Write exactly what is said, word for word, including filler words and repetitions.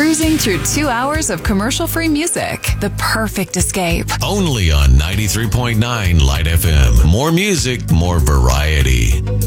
cruising through two hours of commercial-free music. The perfect escape. Only on ninety-three point nine Light F M. More music, more variety.